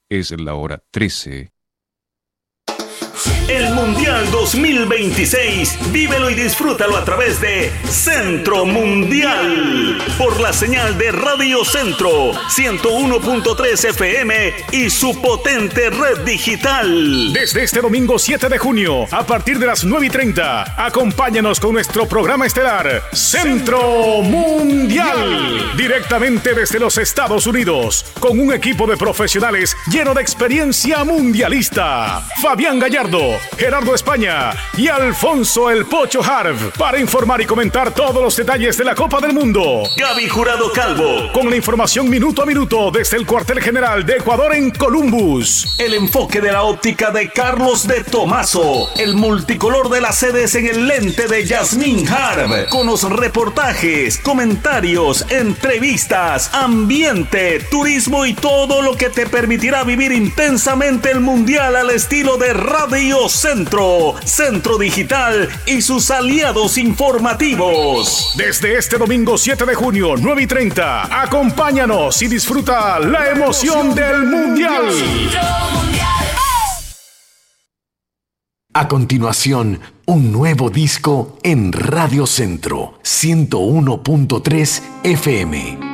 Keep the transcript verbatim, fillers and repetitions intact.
Es la hora trece. El Mundial dos mil veintiséis, vívelo y disfrútalo a través de Centro Mundial, por la señal de Radio Centro, ciento uno punto tres F M y su potente red digital. Desde este domingo siete de junio, a partir de las nueve y treinta, acompáñanos con nuestro programa estelar, Centro Mundial, directamente desde los Estados Unidos, con un equipo de profesionales lleno de experiencia mundialista. Fabián Gallardo, Gerardo España y Alfonso El Pocho Harv, para informar y comentar todos los detalles de la Copa del Mundo. Gaby Jurado Calvo, con la información minuto a minuto desde el cuartel general de Ecuador en Columbus. El enfoque de la óptica de Carlos de Tomaso. El multicolor de las sedes en el lente de Yasmín Harv, con los reportajes, comentarios, entrevistas, ambiente, turismo y todo lo que te permitirá vivir intensamente el Mundial al estilo de Radio Centro, Centro Digital y sus aliados informativos. Desde este domingo siete de junio, nueve y treinta, acompáñanos y disfruta la emoción del Mundial. A continuación, un nuevo disco en Radio Centro, ciento uno punto tres F M.